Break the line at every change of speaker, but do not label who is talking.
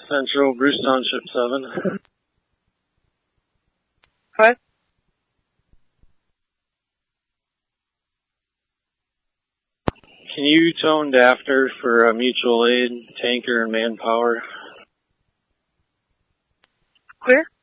Central, Bruce Township 7.
What?
Can you tone after for mutual aid, tanker, and manpower?
Clear?